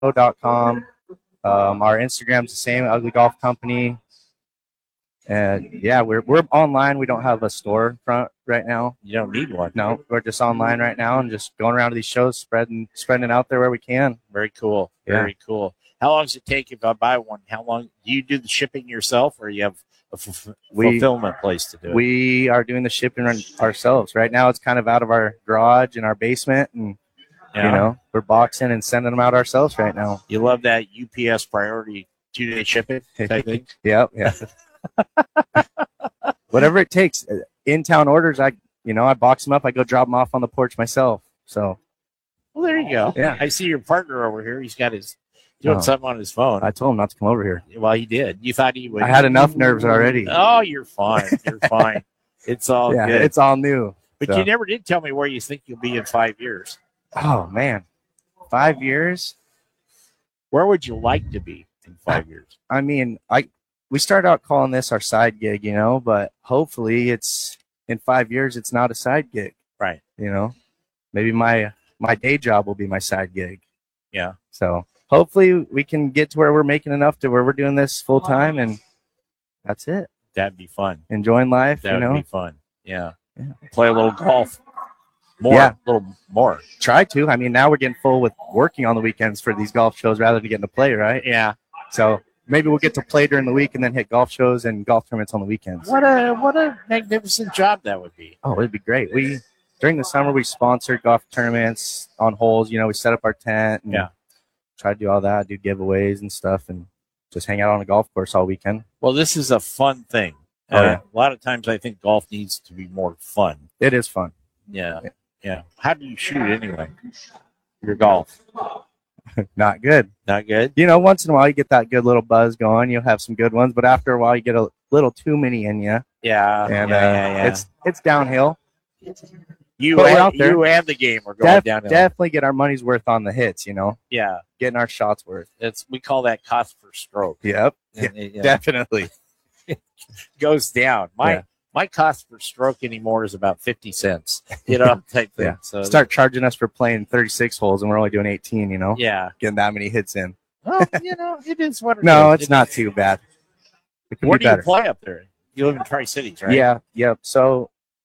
uglygolf.com. Our Instagram's the same, Ugly Golf Company. And yeah, we're online. We don't have a store front right now. You don't need one. No, we're just online right now and just going around to these shows, spreading it out there where we can. Very cool. Very cool. How long does it take if I buy one? How long do you do the shipping yourself, or you have a fulfillment place to do it? We are doing the shipping ourselves. Right now, it's kind of out of our garage in our basement, and we're boxing and sending them out ourselves right now. You love that UPS priority 2-day shipping type thing? Yep. Yeah. Whatever it takes. In-town orders, I box them up. I go drop them off on the porch myself. So, well, there you go. Yeah. I see your partner over here. He's got doing something on his phone. I told him not to come over here. Well, he did. You thought he would. I had enough nerves already. Oh, you're fine. You're fine. It's all good. It's all new. But you never did tell me where you think you'll be in 5 years. Oh, man. 5 years? Where would you like to be in 5 years? I mean, we started out calling this our side gig, but hopefully it's in 5 years, it's not a side gig. Right. Maybe my day job will be my side gig. Yeah. So hopefully we can get to where we're making enough to where we're doing this full time, and that's it. That'd be fun. Enjoying life. That would be fun. Yeah. Play a little golf. A little more. Try to. I mean, now we're getting full with working on the weekends for these golf shows rather than getting to play, right? Yeah. So maybe we'll get to play during the week and then hit golf shows and golf tournaments on the weekends. What a magnificent job that would be. Oh, it'd be great. During the summer, we sponsored golf tournaments on holes. We set up our tent and try to do all that, do giveaways and stuff, and just hang out on a golf course all weekend. Well, this is a fun thing. A lot of times I think golf needs to be more fun. It is fun. Yeah. How do you shoot anyway? Your golf? Not good. Not good? Once in a while you get that good little buzz going. You'll have some good ones, but after a while you get a little too many in you. Yeah. And it's downhill. You and the game are going downhill. Definitely get our money's worth on the hits, Yeah. Getting our shots worth. We call that cost per stroke. Yep. Definitely. Goes down. My cost per stroke anymore is about 50 cents, type thing. Yeah. So start charging us for playing 36 holes and we're only doing 18, Yeah. Getting that many hits in. Well, it is what it is. No, it's not too bad. Where do you play up there? You live in Tri-Cities, right? Yeah. Yep. So,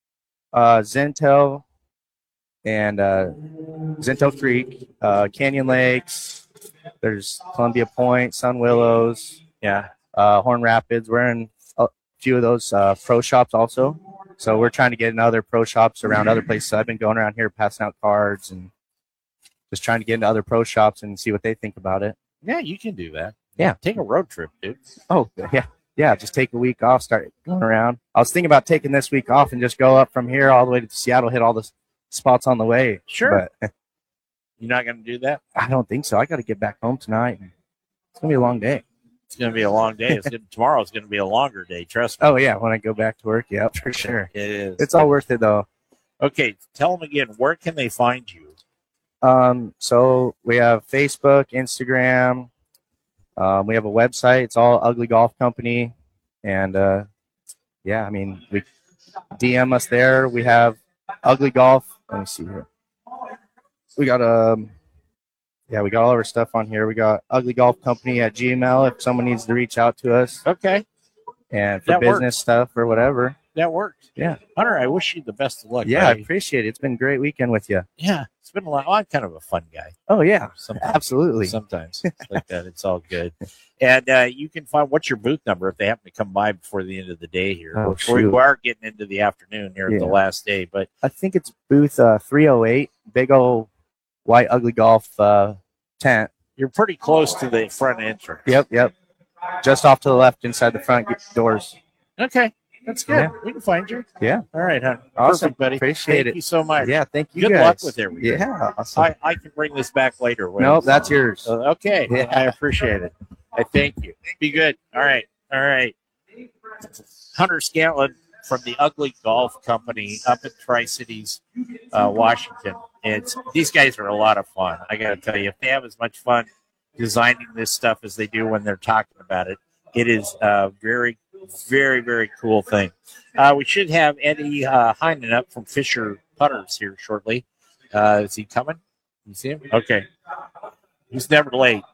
Zinto and Zinto Creek, Canyon Lakes. There's Columbia Point, Sun Willows. Yeah. Horn Rapids. We're in a few of those pro shops also. So we're trying to get in other pro shops around other places. So I've been going around here passing out cards and just trying to get into other pro shops and see what they think about it. Yeah, you can do that. Yeah. Take a road trip, dude. Oh, yeah. Yeah, just take a week off, start going around. I was thinking about taking this week off and just go up from here all the way to Seattle, hit all the spots on the way. Sure. But you're not going to do that? I don't think so. I got to get back home tonight. It's going to be a long day. It's going to be a long day. Tomorrow's going to be a longer day, trust me. Oh, yeah, when I go back to work, yeah, for sure. It is. It's all worth it, though. Okay, tell them again, where can they find you? So we have Facebook, Instagram. We have a website. It's all Ugly Golf Company. And, yeah, I mean, we DM us there. We have Ugly Golf. Let me see here. We got we got all of our stuff on here. We got Ugly Golf Company at Gmail if someone needs to reach out to us. Okay. And for business stuff or whatever. That works. Yeah. Hunter, I wish you the best of luck. Yeah, buddy. I appreciate it. It's been a great weekend with you. Yeah. It's been a lot. I'm kind of a fun guy. Oh, yeah. Absolutely. Sometimes like that. It's all good. And you can find, what's your booth number if they happen to come by before the end of the day here? Oh, we are getting into the afternoon here at the last day. But I think it's booth 308, big old white Ugly Golf tent. You're pretty close to the front entrance. Yep. Just off to the left inside the front doors. Okay. That's good. Yeah. We can find you. Yeah. All right, Hunter. Awesome, perfect, buddy. Appreciate it. Thank you so much. Yeah, thank you. Good guys. luck with everything. Yeah, awesome. I can bring this back later. No, that's yours. Okay. Yeah. I appreciate it. I thank you. Be good. All right. Hunter Scantlin from the Ugly Golf Company up at Tri-Cities, Washington. These guys are a lot of fun. I got to tell you, if they have as much fun designing this stuff as they do when they're talking about it, it is very, very, very cool thing. We should have Eddie Heinen up from Fisher Putters here shortly. Is he coming? You see him? Okay. He's never late.